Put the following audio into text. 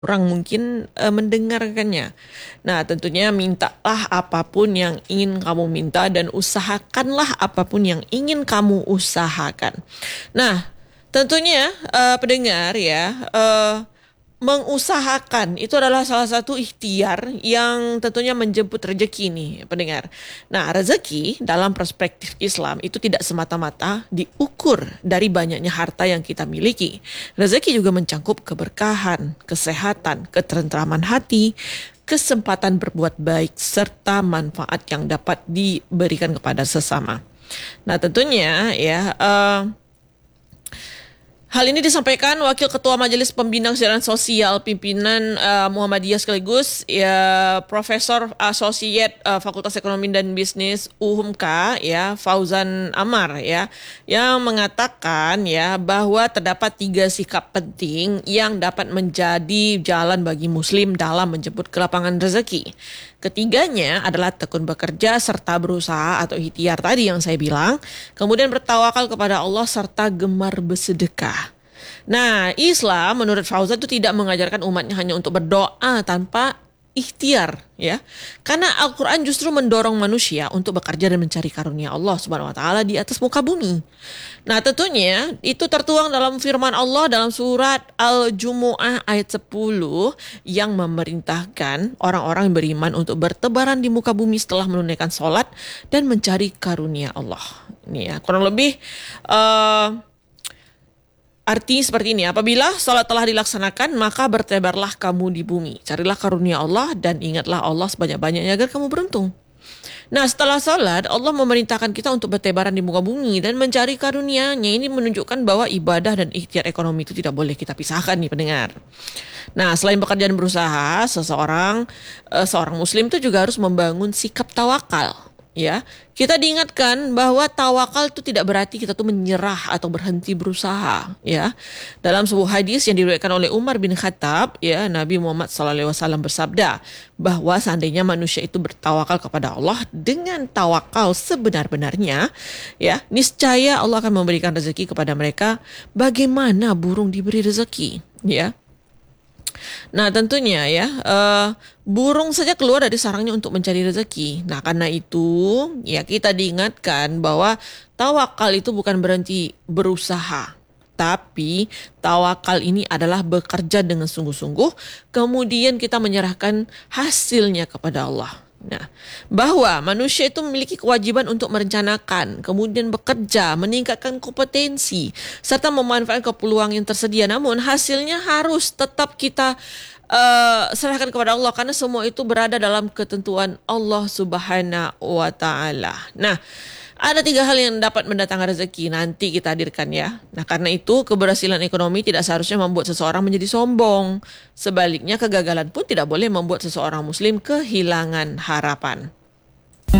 orang mungkin mendengarkannya. Nah, tentunya mintalah apapun yang ingin kamu minta dan usahakanlah apapun yang ingin kamu usahakan. Nah, tentunya pendengar ya, mengusahakan itu adalah salah satu ikhtiar yang tentunya menjemput rezeki nih pendengar. Nah, rezeki dalam perspektif Islam itu tidak semata-mata diukur dari banyaknya harta yang kita miliki. Rezeki juga mencangkup keberkahan, kesehatan, ketentraman hati, kesempatan berbuat baik, serta manfaat yang dapat diberikan kepada sesama. Nah, tentunya ya, hal ini disampaikan Wakil Ketua Majelis Pembina Kesejahteraan Sosial Pimpinan Muhammadiyah sekaligus ya Profesor Asosiat Fakultas Ekonomi dan Bisnis UHUMKA ya Fauzan Amar ya yang mengatakan ya bahwa terdapat 3 sikap penting yang dapat menjadi jalan bagi muslim dalam menjemput kelapangan rezeki. Ketiganya adalah tekun bekerja serta berusaha atau ikhtiar tadi yang saya bilang. Kemudian bertawakal kepada Allah serta gemar bersedekah. Nah, Islam menurut Fauzan itu tidak mengajarkan umatnya hanya untuk berdoa tanpa ikhtiar ya. Karena Al-Quran justru mendorong manusia untuk bekerja dan mencari karunia Allah Subhanahu wa taala di atas muka bumi. Nah, tentunya itu tertuang dalam firman Allah dalam surat Al-Jumu'ah ayat 10 yang memerintahkan orang-orang yang beriman untuk bertebaran di muka bumi setelah menunaikan sholat dan mencari karunia Allah. Ini ya, kurang lebih arti seperti ini, apabila salat telah dilaksanakan, maka bertebarlah kamu di bumi. Carilah karunia Allah dan ingatlah Allah sebanyak-banyaknya agar kamu beruntung. Nah, setelah salat, Allah memerintahkan kita untuk bertebaran di muka bumi dan mencari karunia-Nya. Ini menunjukkan bahwa ibadah dan ikhtiar ekonomi itu tidak boleh kita pisahkan nih pendengar. Nah, selain pekerjaan berusaha, seorang muslim itu juga harus membangun sikap tawakal. Ya, kita diingatkan bahwa tawakal itu tidak berarti kita tuh menyerah atau berhenti berusaha. Ya, dalam sebuah hadis yang diriwayatkan oleh Umar bin Khattab, ya Nabi Muhammad SAW bersabda bahwa seandainya manusia itu bertawakal kepada Allah dengan tawakal sebenar-benarnya, ya niscaya Allah akan memberikan rezeki kepada mereka. Bagaimana burung diberi rezeki? Ya. Nah, tentunya ya, burung saja keluar dari sarangnya untuk mencari rezeki. Nah, karena itu ya kita diingatkan bahwa tawakal itu bukan berhenti berusaha. Tapi tawakal ini adalah bekerja dengan sungguh-sungguh, kemudian kita menyerahkan hasilnya kepada Allah. Nah, bahwa manusia itu memiliki kewajiban untuk merencanakan, kemudian bekerja, meningkatkan kompetensi, serta memanfaatkan peluang yang tersedia. Namun hasilnya harus tetap kita serahkan kepada Allah karena semua itu berada dalam ketentuan Allah Subhanahu wa taala. Nah, ada 3 hal yang dapat mendatangkan rezeki, nanti kita hadirkan ya. Nah, karena itu keberhasilan ekonomi tidak seharusnya membuat seseorang menjadi sombong. Sebaliknya, kegagalan pun tidak boleh membuat seseorang muslim kehilangan harapan.